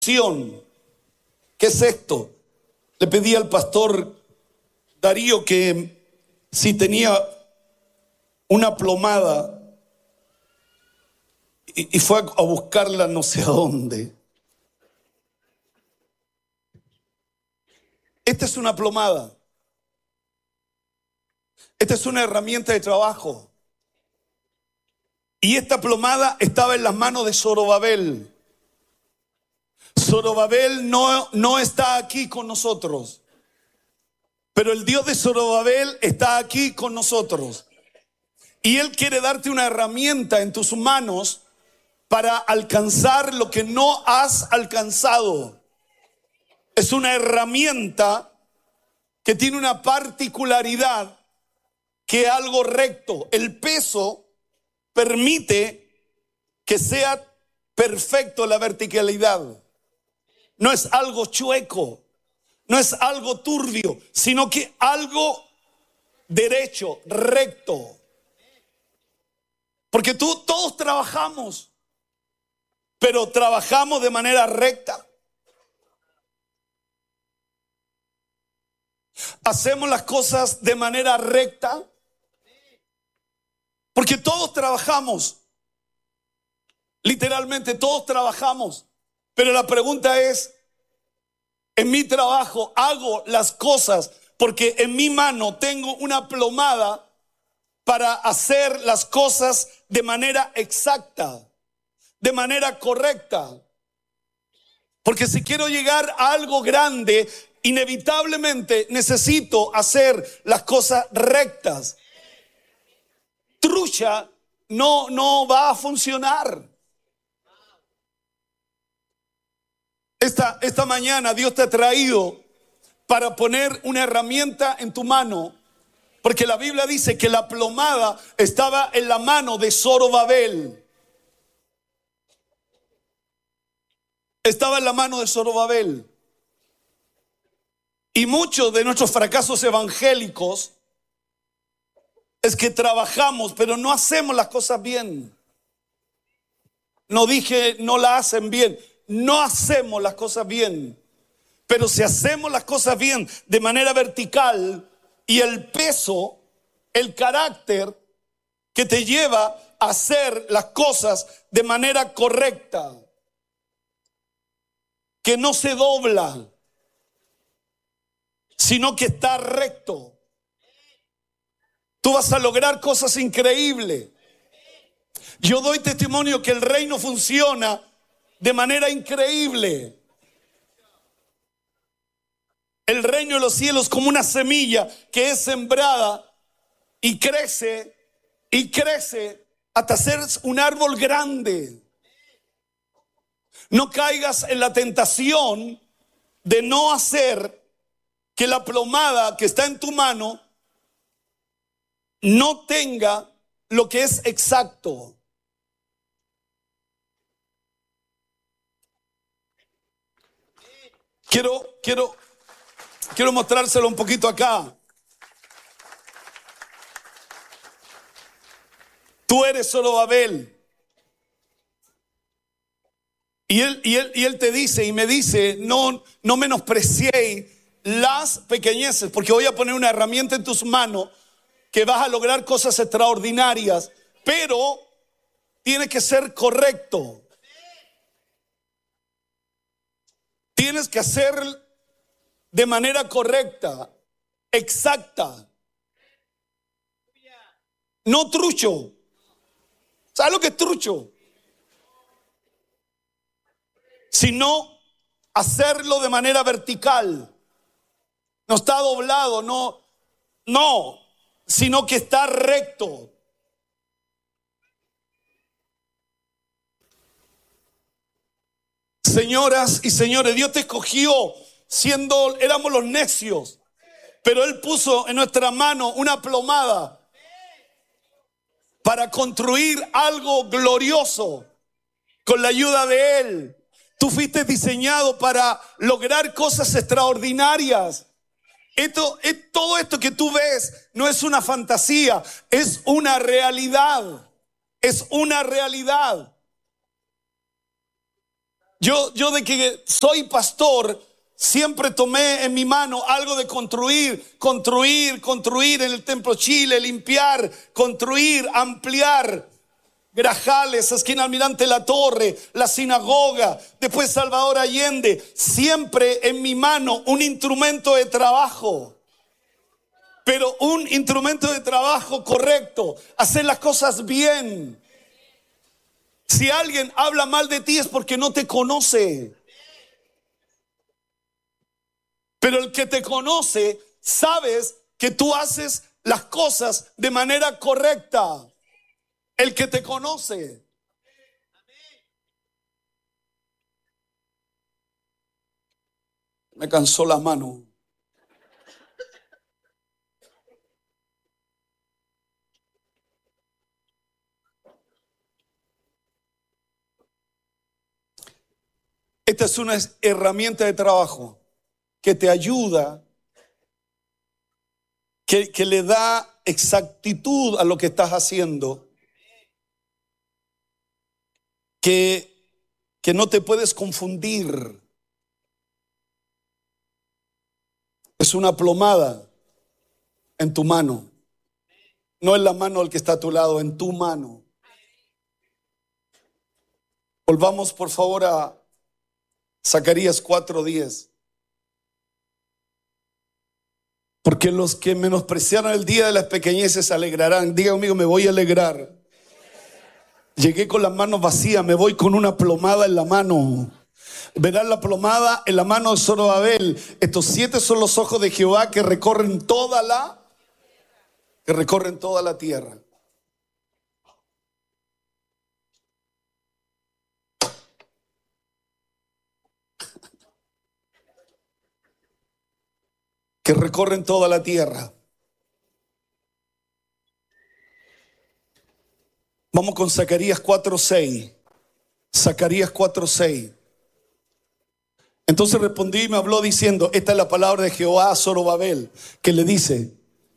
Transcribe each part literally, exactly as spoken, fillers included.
¿Qué es esto? Le pedí al pastor Darío que si tenía una plomada y, y fue a buscarla no sé a dónde. Esta es una plomada. Esta es una herramienta de trabajo. Y esta plomada estaba en las manos de Zorobabel. Zorobabel no, no está aquí con nosotros, pero el Dios de Zorobabel está aquí con nosotros. Y Él quiere darte una herramienta en tus manos para alcanzar lo que no has alcanzado. Es una herramienta que tiene una particularidad, que algo recto. El peso permite que sea perfecto la verticalidad. No es algo chueco, no es algo turbio, sino que algo derecho, recto. Porque tú, todos trabajamos, pero trabajamos de manera recta. Hacemos las cosas de manera recta, porque todos trabajamos. Literalmente todos trabajamos. Pero la pregunta es, en mi trabajo hago las cosas porque en mi mano tengo una plomada para hacer las cosas de manera exacta, de manera correcta. Porque si quiero llegar a algo grande, inevitablemente necesito hacer las cosas rectas. Trucha no, no va a funcionar. Esta, esta mañana Dios te ha traído para poner una herramienta en tu mano, porque la Biblia dice que la plomada estaba en la mano de Zorobabel. Estaba en la mano de Zorobabel. Y muchos de nuestros fracasos evangélicos es que trabajamos, pero no hacemos las cosas bien. No dije no la hacen bien. No hacemos las cosas bien, pero si hacemos las cosas bien de manera vertical y el peso, el carácter que te lleva a hacer las cosas de manera correcta, que no se dobla, sino que está recto, tú vas a lograr cosas increíbles. Yo doy testimonio que el reino funciona de manera increíble. El reino de los cielos como una semilla que es sembrada y crece y crece hasta ser un árbol grande. No caigas en la tentación de no hacer que la plomada que está en tu mano no tenga lo que es exacto. Quiero, quiero, quiero mostrárselo un poquito acá. Tú eres Zorobabel. Y él, y él, y él te dice y me dice, no, no menospreciéis las pequeñeces, porque voy a poner una herramienta en tus manos que vas a lograr cosas extraordinarias, pero tiene que ser correcto. Tienes que hacer de manera correcta, exacta. No trucho. ¿Sabes lo que es trucho? Sino hacerlo de manera vertical. No está doblado, no, no, sino que está recto. Señoras y señores, Dios te escogió siendo, éramos los necios, pero Él puso en nuestra mano una plomada para construir algo glorioso con la ayuda de Él. Tú fuiste diseñado para lograr cosas extraordinarias. Esto, es, todo esto que tú ves no es una fantasía, es una realidad. Es una realidad. Yo, yo de que soy pastor, siempre tomé en mi mano algo de construir, construir, construir en el Templo Chile, limpiar, construir, ampliar. Grajales, esquina Almirante La Torre, la sinagoga, después Salvador Allende. Siempre en mi mano un instrumento de trabajo. Pero un instrumento de trabajo correcto, hacer las cosas bien. Si alguien habla mal de ti es porque no te conoce. Pero el que te conoce, sabes que tú haces las cosas de manera correcta. El que te conoce. Me cansó la mano. Esta es una herramienta de trabajo que te ayuda, que, que le da exactitud a lo que estás haciendo, que, que no te puedes confundir. Es una plomada en tu mano, no en la mano del que está a tu lado, en tu mano. Volvamos por favor a Zacarías cuatro diez. Porque los que menospreciaron el día de las pequeñeces se alegrarán. Diga conmigo, me voy a alegrar. Llegué con las manos vacías, me voy con una plomada en la mano. Verán la plomada en la mano de Zorobabel. Estos siete son los ojos de Jehová que recorren toda la que recorren toda la tierra. Que recorren toda la tierra. Vamos con Zacarías cuatro seis. Zacarías cuatro seis. Entonces respondí y me habló diciendo: esta es la palabra de Jehová a Zorobabel, que le dice: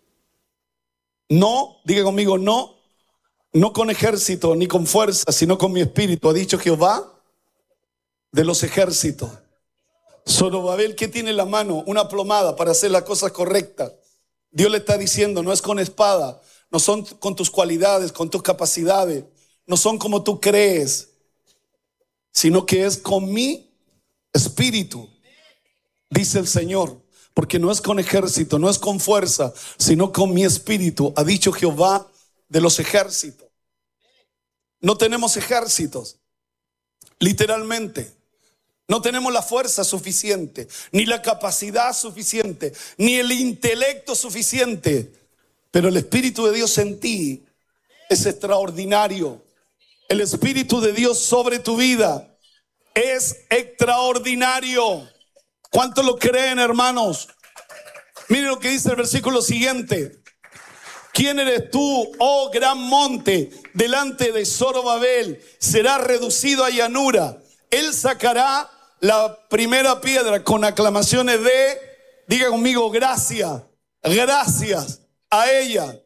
no, diga conmigo, no, no con ejército ni con fuerza, sino con mi espíritu, ha dicho Jehová de los ejércitos. Zorobabel, ¿qué tiene en la mano? Una plomada para hacer las cosas correctas. Dios le está diciendo: no es con espada, no son con tus cualidades, con tus capacidades, no son como tú crees, sino que es con mi espíritu, dice el Señor. Porque no es con ejército, no es con fuerza, sino con mi espíritu, ha dicho Jehová de los ejércitos. No tenemos ejércitos, literalmente. No tenemos la fuerza suficiente, ni la capacidad suficiente, ni el intelecto suficiente. Pero el Espíritu de Dios en ti es extraordinario. El Espíritu de Dios sobre tu vida es extraordinario. ¿Cuántos lo creen, hermanos? Miren lo que dice el versículo siguiente. ¿Quién eres tú, oh gran monte? Delante de Zorobabel será reducido a llanura. Él sacará la primera piedra con aclamaciones de, diga conmigo, gracias, gracias a ella.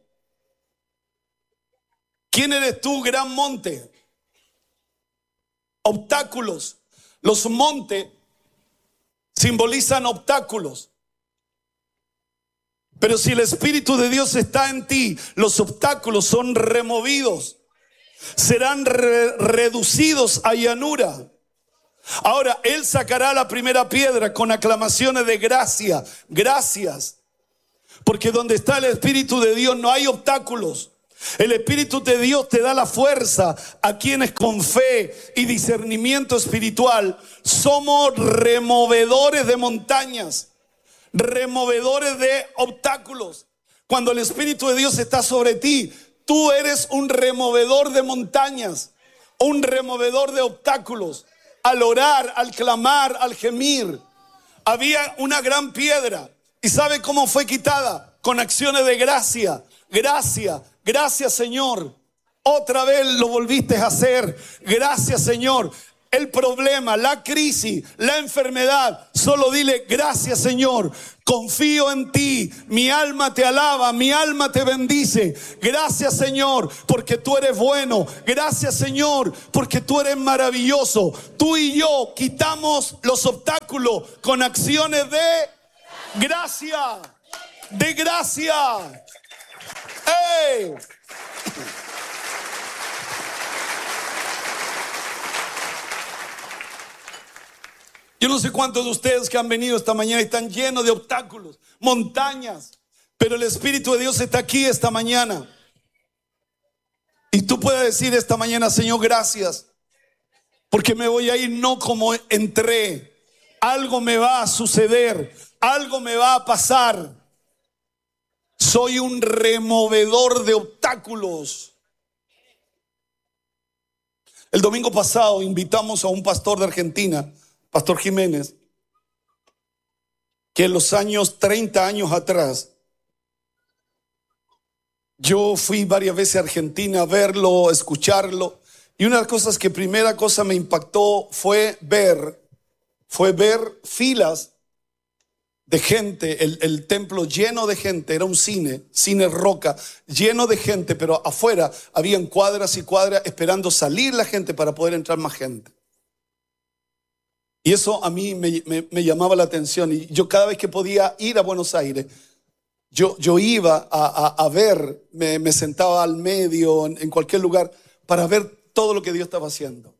¿Quién eres tú, gran monte? Obstáculos. Los montes simbolizan obstáculos. Pero si el Espíritu de Dios está en ti, los obstáculos son removidos. Serán re- reducidos a llanura. Ahora, Él sacará la primera piedra con aclamaciones de gracia. Gracias. Porque donde está el Espíritu de Dios no hay obstáculos. El Espíritu de Dios te da la fuerza a quienes con fe y discernimiento espiritual somos removedores de montañas, removedores de obstáculos. Cuando el Espíritu de Dios está sobre ti, tú eres un removedor de montañas, un removedor de obstáculos. Al orar, al clamar, al gemir, había una gran piedra. ¿Y sabe cómo fue quitada? Con acciones de gracia. Gracias, gracias Señor. Otra vez lo volviste a hacer. Gracias Señor. el problema, la crisis, la enfermedad, solo dile: gracias, Señor, confío en ti, mi alma te alaba, mi alma te bendice. Gracias, Señor, porque tú eres bueno. Gracias, Señor, porque tú eres maravilloso. Tú y yo quitamos los obstáculos con acciones de gracia, de gracia. ¡Hey! Yo no sé cuántos de ustedes que han venido esta mañana están llenos de obstáculos, montañas, pero el Espíritu de Dios está aquí esta mañana. Y tú puedes decir esta mañana: Señor, gracias, porque me voy a ir no como entré. Algo me va a suceder, algo me va a pasar. Soy un removedor de obstáculos. El domingo pasado invitamos a un pastor de Argentina, Pastor Jiménez, que en los años, treinta años atrás, yo fui varias veces a Argentina a verlo, a escucharlo. Y una de las cosas que primera cosa me impactó fue ver, fue ver filas de gente, el, el templo lleno de gente. Era un cine, cine Roca, lleno de gente, pero afuera habían cuadras y cuadras esperando salir la gente para poder entrar más gente. Y eso a mí me, me, me llamaba la atención. Y yo cada vez que podía ir a Buenos Aires, yo, yo iba a, a, a ver, me, me sentaba al medio, en, en cualquier lugar, para ver todo lo que Dios estaba haciendo.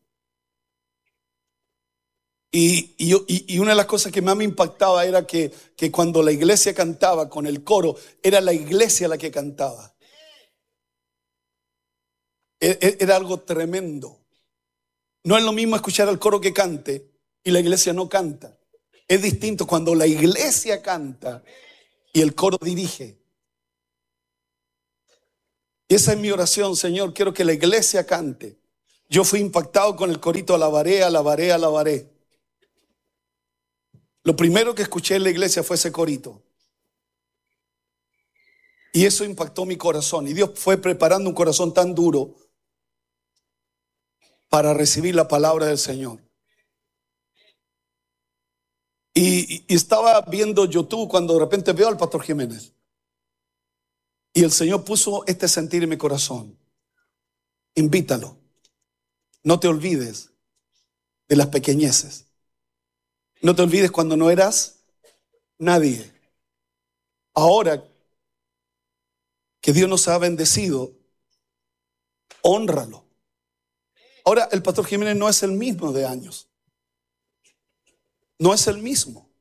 Y, y, yo, y, y una de las cosas que más me impactaba era que, que cuando la iglesia cantaba con el coro, era la iglesia la que cantaba. Era algo tremendo. No es lo mismo escuchar al coro que cante y la iglesia no canta. Es distinto cuando la iglesia canta y el coro dirige. Y esa es mi oración, Señor. Quiero que la iglesia cante. Yo fui impactado con el corito: alabaré, alabaré, alabaré. Lo primero que escuché en la iglesia fue ese corito. Y eso impactó mi corazón. Y Dios fue preparando un corazón tan duro para recibir la palabra del Señor. Y, y estaba viendo YouTube cuando de repente veo al Pastor Jiménez. Y el Señor puso este sentir en mi corazón: invítalo. No te olvides de las pequeñeces. No te olvides cuando no eras nadie. Ahora que Dios nos ha bendecido, hónralo. Ahora el Pastor Jiménez no es el mismo de años. No es el mismo.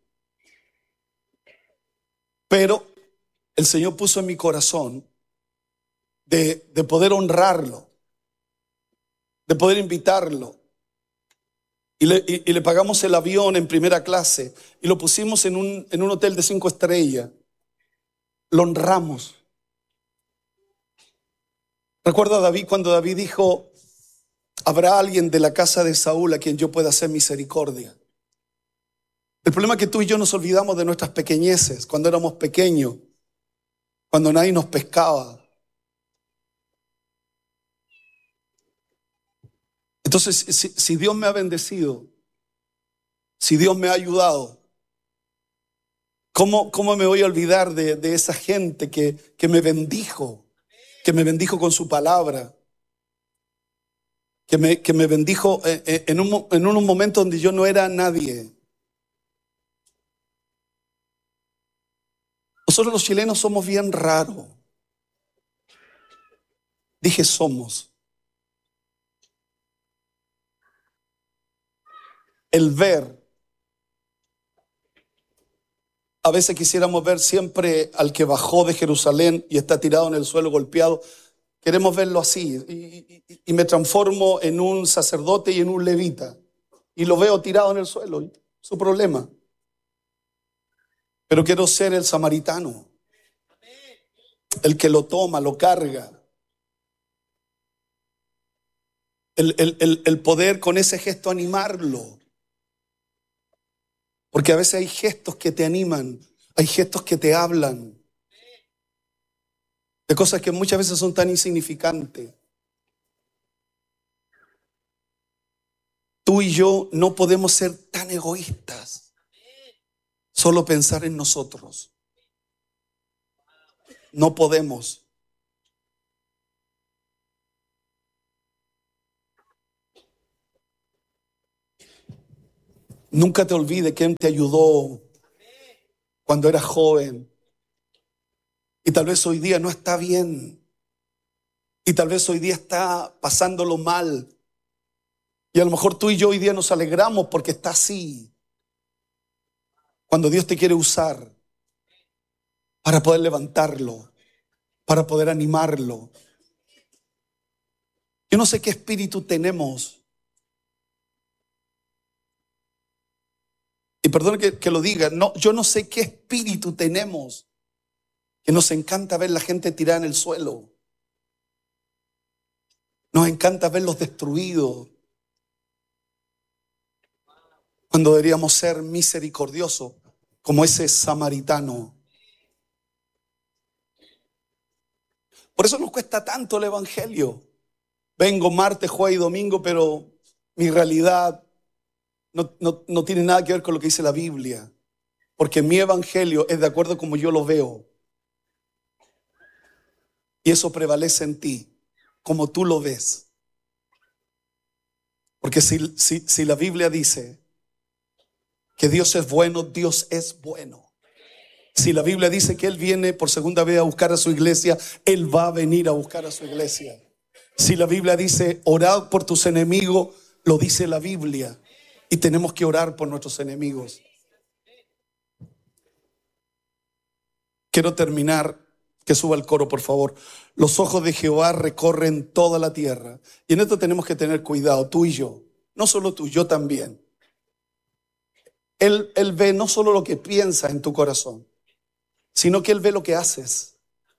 Pero el Señor puso en mi corazón de, de poder honrarlo, de poder invitarlo. Y le, y, y le pagamos el avión en primera clase y lo pusimos en un, en un hotel de cinco estrellas. Lo honramos. Recuerdo a David cuando David dijo: habrá alguien de la casa de Saúl a quien yo pueda hacer misericordia. El problema es que tú y yo nos olvidamos de nuestras pequeñeces cuando éramos pequeños, cuando nadie nos pescaba. Entonces, si, si Dios me ha bendecido, si Dios me ha ayudado, ¿cómo, cómo me voy a olvidar de, de esa gente que, que me bendijo, que me bendijo con su palabra, que me, que me bendijo en, en, un, en un momento donde yo no era nadie? Nosotros los chilenos somos bien raros. Dije somos. El ver. A veces quisiéramos ver siempre al que bajó de Jerusalén y está tirado en el suelo golpeado. Queremos verlo así. Y, y, y me transformo en un sacerdote y en un levita. Y lo veo tirado en el suelo. Su problema. Pero quiero ser el samaritano. El que lo toma, lo carga. El, el, el, el poder con ese gesto animarlo. Porque a veces hay gestos que te animan. Hay gestos que te hablan. De cosas que muchas veces son tan insignificantes. Tú tú y yo no podemos ser tan egoístas, solo pensar en nosotros. No podemos. Nunca te olvides quién te ayudó cuando eras joven. Y tal vez hoy día no está bien. Y tal vez hoy día está pasándolo mal. Y a lo mejor tú y yo hoy día nos alegramos porque está así. Cuando Dios te quiere usar para poder levantarlo, para poder animarlo. Yo no sé qué espíritu tenemos. Y perdón que, que lo diga, no, yo no sé qué espíritu tenemos, que nos encanta ver la gente tirada en el suelo. Nos encanta verlos destruidos, cuando deberíamos ser misericordiosos, como ese samaritano. Por eso nos cuesta tanto el evangelio. Vengo martes, jueves y domingo, pero mi realidad No, no, no tiene nada que ver con lo que dice la Biblia, porque mi evangelio es de acuerdo como yo lo veo, y eso prevalece en ti, como tú lo ves. Porque si, si, si la Biblia dice que Dios es bueno, Dios es bueno. Si la Biblia dice que Él viene por segunda vez a buscar a su iglesia, Él va a venir a buscar a su iglesia. Si la Biblia dice orad por tus enemigos, lo dice la Biblia. Y tenemos que orar por nuestros enemigos. Quiero terminar, que suba el coro por favor. Los ojos de Jehová recorren toda la tierra. Y en esto tenemos que tener cuidado, tú y yo. No solo tú, yo también. Él, él ve no solo lo que piensas en tu corazón, sino que Él ve lo que haces.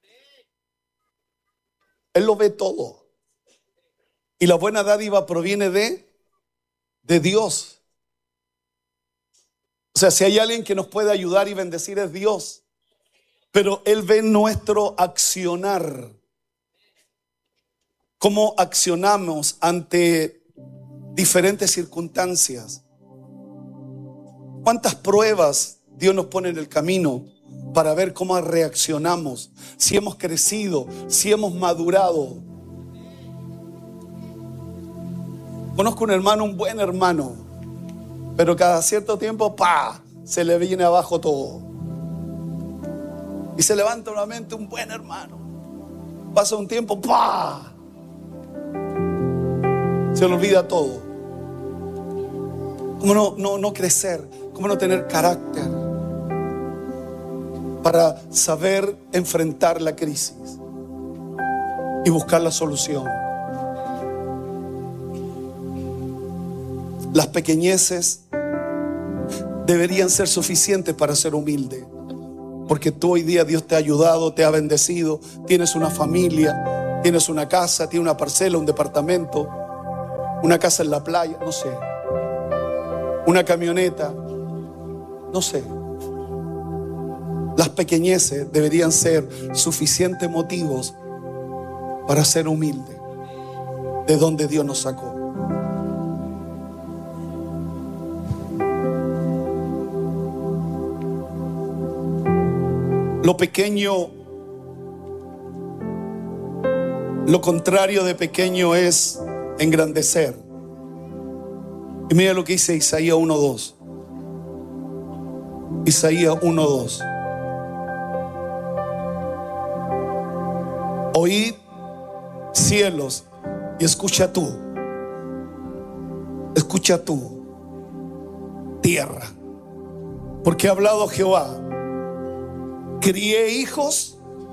Él lo ve todo. Y la buena dádiva proviene de, de Dios. O sea, si hay alguien que nos puede ayudar y bendecir es Dios. Pero Él ve nuestro accionar. Cómo accionamos ante diferentes circunstancias. Cuántas pruebas Dios nos pone en el camino para ver cómo reaccionamos. Si hemos crecido, si hemos madurado. Conozco un hermano, un buen hermano, pero cada cierto tiempo, ¡pa!, se le viene abajo todo. Y se levanta nuevamente un buen hermano. Pasa un tiempo, ¡pa!, se le olvida todo. ¿Cómo no, no, no crecer? ¿Cómo no tener carácter para saber enfrentar la crisis y buscar la solución? Las pequeñeces deberían ser suficientes para ser humilde, porque tú hoy día Dios te ha ayudado, te ha bendecido, tienes una familia, tienes una casa, tienes una parcela, un departamento, una casa en la playa, no sé, una camioneta, no sé. Las pequeñeces deberían ser suficientes motivos para ser humilde de donde Dios nos sacó. Lo pequeño, lo contrario de pequeño es engrandecer. Y mira lo que dice Isaías uno dos. Isaías uno dos. Oíd, cielos, y escucha tú. Escucha tú, tierra. Porque ha hablado Jehová. Crié hijos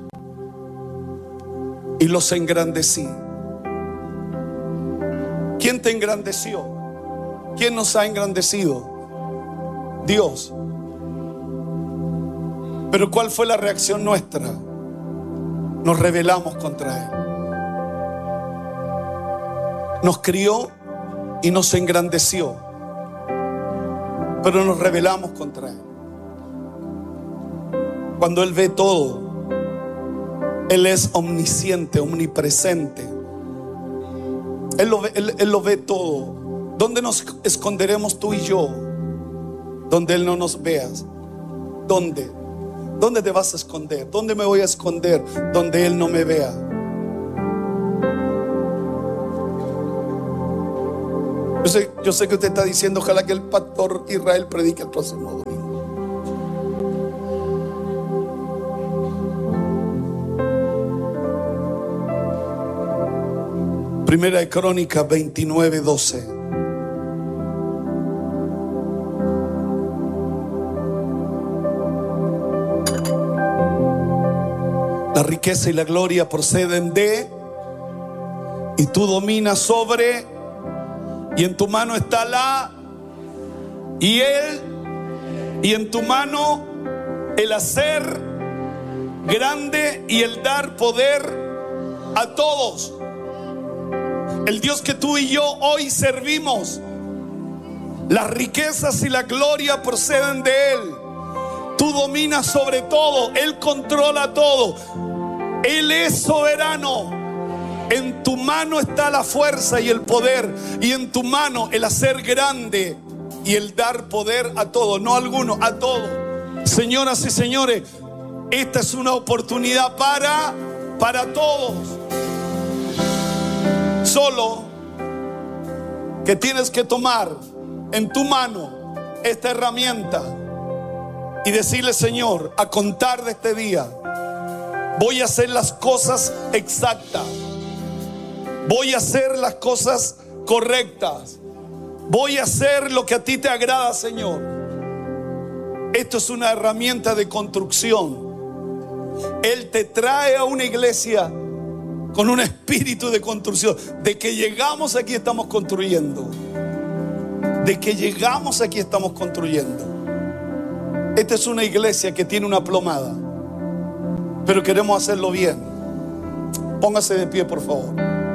y los engrandecí. ¿Quién te engrandeció? ¿Quién nos ha engrandecido? Dios. Pero ¿cuál fue la reacción nuestra? Nos rebelamos contra Él. Nos crió y nos engrandeció, pero nos rebelamos contra Él. Cuando Él ve todo, Él es omnisciente, omnipresente. Él lo ve, él, él lo ve todo. ¿Dónde nos esconderemos tú y yo? Donde Él no nos vea. ¿Dónde? ¿Dónde te vas a esconder? ¿Dónde me voy a esconder? Donde Él no me vea. Yo sé, yo sé que usted está diciendo, ojalá que el pastor Israel predique el próximo domingo. Primera de Crónicas veintinueve, doce. La riqueza y la gloria proceden de, y tú dominas sobre, y en tu mano está la, y Él, y en tu mano el hacer grande y el dar poder a todos. El Dios que tú y yo hoy servimos, las riquezas y la gloria proceden de Él. Tú dominas sobre todo, Él controla todo. Él es soberano. En tu mano está la fuerza y el poder, y en tu mano el hacer grande y el dar poder a todos, no a algunos, a todos. Señoras y señores, esta es una oportunidad para, para todos. Solo que tienes que tomar en tu mano esta herramienta y decirle: Señor, a contar de este día voy a hacer las cosas exactas, voy a hacer las cosas correctas, voy a hacer lo que a ti te agrada, Señor. Esto es una herramienta de construcción. Él te trae a una iglesia con un espíritu de construcción. De que llegamos aquí estamos construyendo. De que llegamos aquí estamos construyendo. Esta es una iglesia que tiene una plomada, pero queremos hacerlo bien. Póngase de pie, por favor.